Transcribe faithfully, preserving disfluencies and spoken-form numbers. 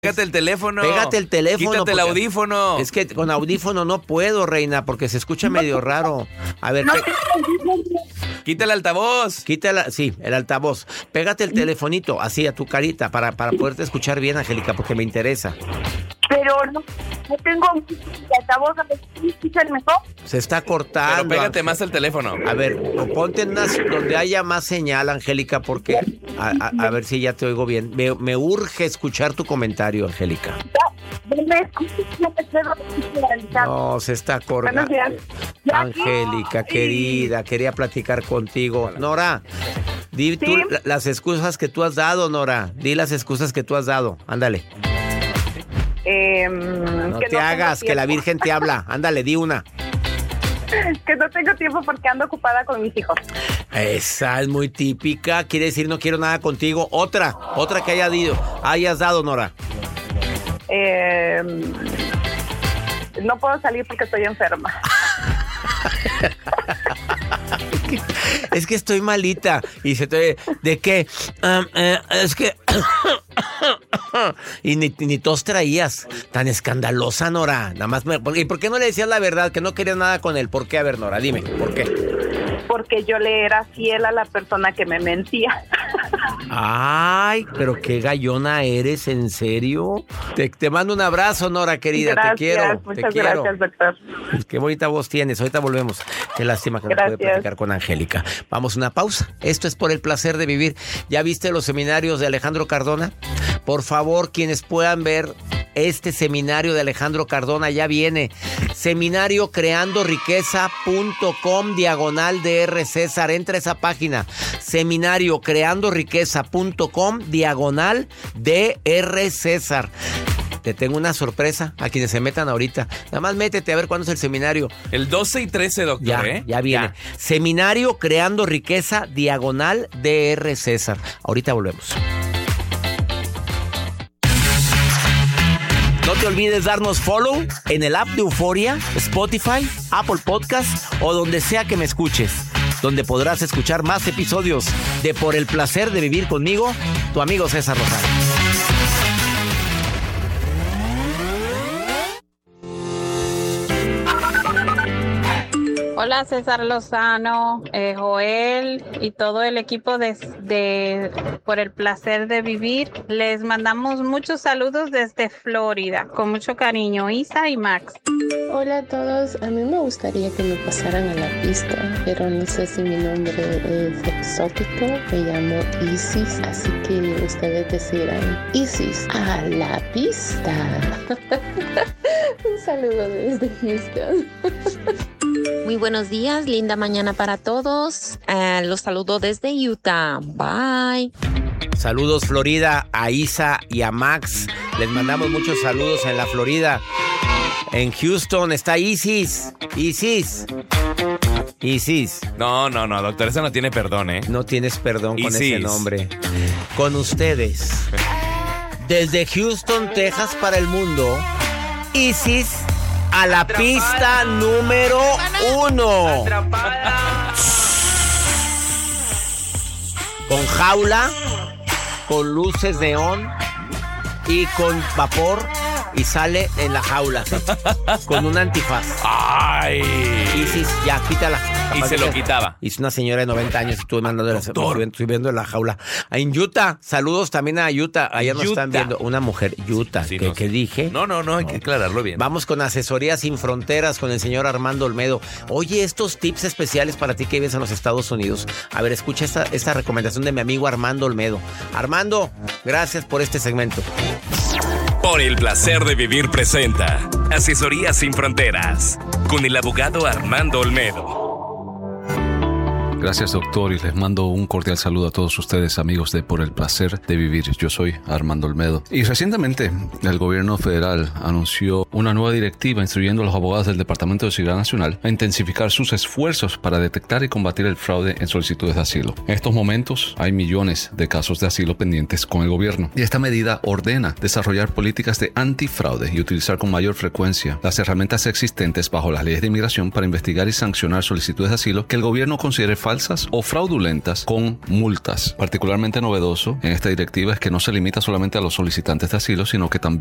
Pégate el teléfono. Pégate el teléfono. Quítate el audífono. Es que con audífono no puedo, reina, porque se escucha medio raro. A ver, pe... quita el altavoz. Quítala, sí, el altavoz. Pégate el telefonito, así a tu carita, para, para poderte escuchar bien, Angélica, porque me interesa. Pero no, no tengo altavoz, a ver si escuchan mejor. Se está cortando. Pero pégate Ángel. más el teléfono. A ver, ponte en unas donde haya más señal, Angélica, porque a, a, a ver si ya te oigo bien. Me, me urge escuchar tu comentario, Angélica. No me escuchas, no te puedo escuchar. No, se está cortando. Angélica, querida, quería platicar contigo. Nora, di tú ¿Sí? las excusas que tú has dado, Nora. Di las excusas que tú has dado. Ándale. Eh, No que te no hagas, tengo que la tiempo. Virgen te habla. Ándale, di una. Que no tengo tiempo porque ando ocupada con mis hijos. Esa es muy típica. Quiere decir no quiero nada contigo. Otra, otra que haya dicho, hayas dado, Nora. Eh, no puedo salir porque estoy enferma. Es que estoy malita. Y se te... ¿De qué? Um, eh, es que... y ni, ni tos traías. Tan escandalosa, Nora. Nada más me... ¿Y por qué no le decías la verdad? Que no querías nada con él. ¿Por qué? A ver, Nora, dime. ¿Por qué? Porque yo le era fiel a la persona que me mentía. Ay, pero qué gallona eres, ¿en serio? Te, te mando un abrazo, Nora, querida. Gracias, te quiero. muchas te quiero. gracias, doctor. Qué bonita voz tienes. Ahorita volvemos. Qué lástima que no Gracias. puede platicar con Angélica. Vamos a una pausa. Esto es Por el Placer de Vivir. ¿Ya viste los seminarios de Alejandro Cardona? Por favor, quienes puedan ver este seminario de Alejandro Cardona, ya viene. Seminario creando riqueza punto com diagonal D R César. Entra a esa página. Seminario creando riqueza punto com diagonal D R César. Te tengo una sorpresa a quienes se metan ahorita. Nada más métete a ver cuándo es el seminario. El doce y trece, doctor, Ya, ¿eh? ya viene. Ya. Seminario Creando Riqueza, diagonal D R César. Ahorita volvemos. No te olvides darnos follow en el app de Euforia, Spotify, Apple Podcast o donde sea que me escuches, donde podrás escuchar más episodios de Por el Placer de Vivir conmigo, tu amigo César Lozano. Hola César Lozano, eh, Joel y todo el equipo de, de Por el Placer de Vivir. Les mandamos muchos saludos desde Florida, con mucho cariño, Isa y Max. Hola a todos, a mí me gustaría que me pasaran a la pista, pero no sé si mi nombre es exótico. Me llamo Isis, así que ustedes decidirán. Isis, a la pista. Un saludo desde Houston. Muy buenos días, linda mañana para todos. Uh, los saludo desde Utah. Bye. Saludos Florida a Isa y a Max. Les mandamos muchos saludos en la Florida. En Houston está Isis. Isis. Isis. No, no, no, doctor, eso no tiene perdón, ¿eh? No tienes perdón con Isis. ese nombre. Con ustedes. Desde Houston, Texas para el mundo. Isis a la Atrapada. Pista número uno. Atrapada. Con jaula, con luces neón y con vapor. Y sale en la jaula con un antifaz. ¡Ay! Isis, ya, quítala. Y se lo quitaba. Y es una señora de noventa años y estuve mandando estoy viendo en la jaula. En Utah, saludos también a Utah. Allá nos Utah. están viendo una mujer, Utah. Sí, ¿Qué, no, ¿qué dije? No, no, no, hay que aclararlo bien. Vamos con Asesoría Sin Fronteras con el señor Armando Olmedo. Oye, estos tips especiales para ti que vives en los Estados Unidos. A ver, escucha esta, esta recomendación de mi amigo Armando Olmedo. Armando, gracias por este segmento. Por el Placer de Vivir presenta Asesoría Sin Fronteras con el abogado Armando Olmedo. Gracias, doctor, y les mando un cordial saludo a todos ustedes, amigos de Por el Placer de Vivir. Yo soy Armando Olmedo. Y recientemente el gobierno federal anunció una nueva directiva instruyendo a los abogados del Departamento de Seguridad Nacional a intensificar sus esfuerzos para detectar y combatir el fraude en solicitudes de asilo. En estos momentos hay millones de casos de asilo pendientes con el gobierno. Y esta medida ordena desarrollar políticas de antifraude y utilizar con mayor frecuencia las herramientas existentes bajo las leyes de inmigración para investigar y sancionar solicitudes de asilo que el gobierno considere falsas falsas o fraudulentas con multas. Particularmente novedoso en esta directiva es que no se limita solamente a los solicitantes de asilo, sino que también